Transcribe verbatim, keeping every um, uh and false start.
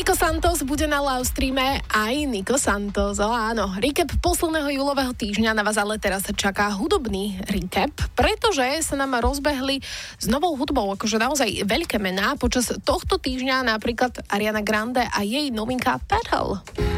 Nico Santos bude na live streame, aj Nico Santos, oh, áno. Recap posledného júlového týždňa na vás ale teraz čaká hudobný recap, pretože sa nám rozbehli s novou hudbou, akože naozaj veľké mená. Počas tohto týždňa napríklad Ariana Grande a jej novinka Petal.